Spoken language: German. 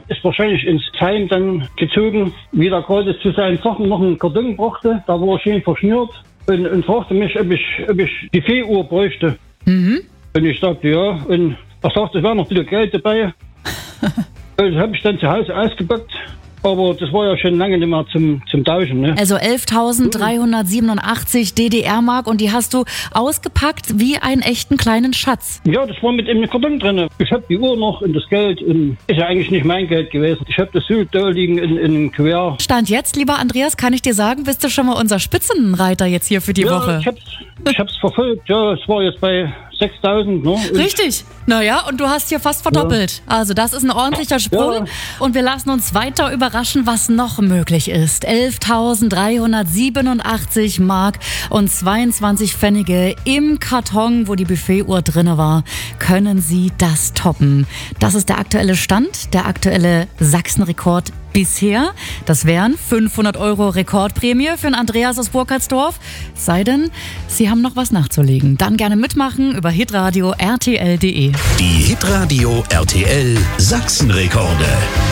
ist wahrscheinlich ins Heim dann gezogen, wie der gerade zu seinen Sachen noch einen Karton brachte. Da war schön verschnürt und fragte mich, ob ich die Fee-Uhr bräuchte. Und ich sagte ja. Und er sagte, es wäre noch ein bisschen Geld dabei. Das habe ich dann zu Hause ausgepackt. Aber das war ja schon lange nicht mehr zum Tauschen. Ne? Also 11.387 DDR-Mark und die hast du ausgepackt wie einen echten kleinen Schatz. Ja, das war mit im Karton drin. Ich habe die Uhr noch und das Geld. Und ist ja eigentlich nicht mein Geld gewesen. Ich habe das so da liegen in einem Kuvert. Stand jetzt, lieber Andreas, kann ich dir sagen, bist du schon mal unser Spitzenreiter jetzt hier für die Woche. Ich hab's verfolgt. Ja, es war jetzt bei 6.000. Ne? Richtig. Naja, und du hast hier fast verdoppelt. Ja. Also das ist ein ordentlicher Sprung. Ja. Und wir lassen uns weiter überraschen, was noch möglich ist. 11.387 Mark und 22 Pfennige im Karton, wo die Buffetuhr drin war. Können Sie das toppen? Das ist der aktuelle Stand, der aktuelle Sachsenrekord bisher. Das wären 500 € Rekordprämie für den Andreas aus Burkhardsdorf. Sei denn, Sie haben noch was nachzulegen. Dann gerne mitmachen über hitradio rtl.de. Die Hitradio RTL Sachsenrekorde.